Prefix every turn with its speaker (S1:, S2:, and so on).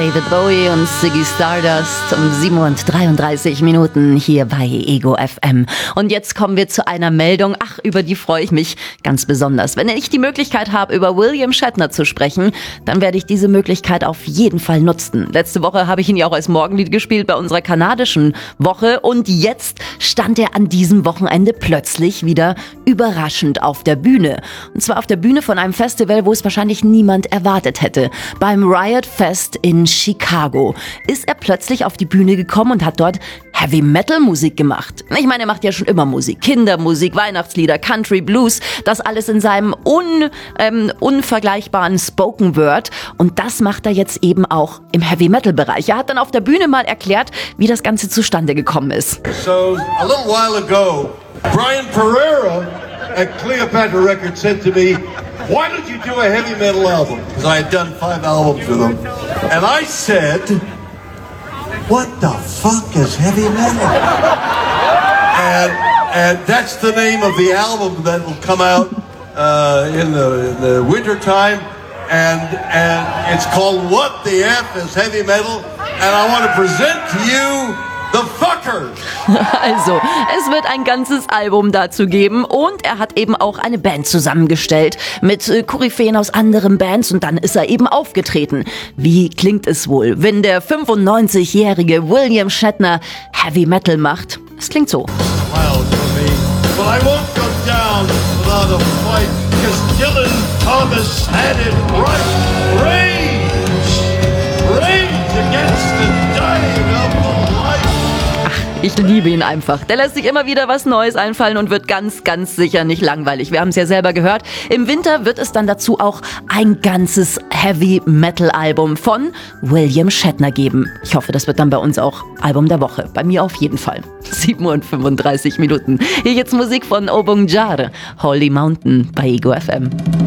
S1: David Bowie und Ziggy Stardust um 7:33 hier bei Ego FM. Und jetzt kommen wir zu einer Meldung, über die freue ich mich ganz besonders. Wenn ich die Möglichkeit habe, über William Shatner zu sprechen, dann werde ich diese Möglichkeit auf jeden Fall nutzen. Letzte Woche habe ich ihn ja auch als Morgenlied gespielt bei unserer kanadischen Woche und jetzt stand er an diesem Wochenende plötzlich wieder überraschend auf der Bühne. Und zwar auf der Bühne von einem Festival, wo es wahrscheinlich niemand erwartet hätte. Beim Riot Fest in Chicago ist er plötzlich auf die Bühne gekommen und hat dort Heavy-Metal-Musik gemacht. Ich meine, er macht ja schon immer Musik. Kindermusik, Weihnachtslieder, Country, Blues, das alles in seinem unvergleichbaren Spoken Word. Und das macht er jetzt eben auch im Heavy-Metal-Bereich. Er hat dann auf der Bühne mal erklärt, wie das Ganze zustande gekommen ist.
S2: So, a little while ago, Brian Pereira at Cleopatra Records said to me, "Why don't you do a heavy metal album?" Because I had done 5 albums with him. And I said, "What the fuck is heavy metal?" and that's the name of the album that will come out in the winter time. And it's called What the F is Heavy Metal? And I want to present to you The Fuckers.
S1: Also, es wird ein ganzes Album dazu geben und er hat eben auch eine Band zusammengestellt mit Koryphäen aus anderen Bands und dann ist er eben aufgetreten. Wie klingt es wohl, wenn der 95-jährige William Shatner Heavy Metal macht? Es klingt so.
S2: But I won't go down without a fight, because Dylan Thomas had it right. Rage against the dying of the light.
S1: Ich liebe ihn einfach. Der lässt sich immer wieder was Neues einfallen und wird ganz, ganz sicher nicht langweilig. Wir haben es ja selber gehört. Im Winter wird es dann dazu auch ein ganzes Heavy-Metal-Album von William Shatner geben. Ich hoffe, das wird dann bei uns auch Album der Woche. Bei mir auf jeden Fall. 7:35. Hier jetzt Musik von Obong Jar, Holy Mountain bei Ego FM.